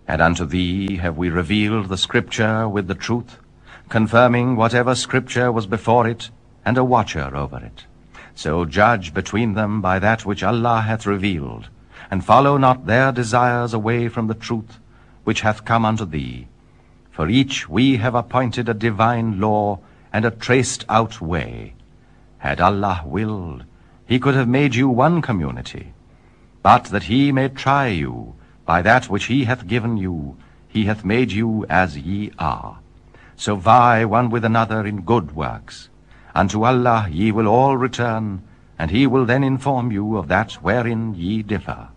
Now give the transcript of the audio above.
And unto thee have we revealed the Scripture with the truth, confirming whatever Scripture was before it, and a watcher over it. So judge between them by that which Allah hath revealed, and follow not their desires away from the truth which hath come unto thee. For each we have appointed a divine law and a traced out way. Had Allah willed, he could have made you one community. But that he may try you, by that which he hath given you, he hath made you as ye are. So vie one with another in good works. Unto Allah ye will all return, and he will then inform you of that wherein ye differ.